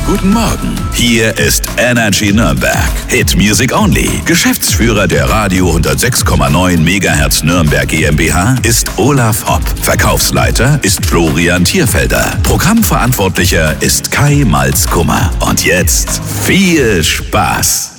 Guten Morgen. Hier ist Energy Nürnberg. Hit Music Only. Geschäftsführer der Radio 106,9 MHz Nürnberg GmbH ist Olaf Hopp. Verkaufsleiter ist Florian Thierfelder. Programmverantwortlicher ist Kai Malzkummer. Und jetzt viel Spaß.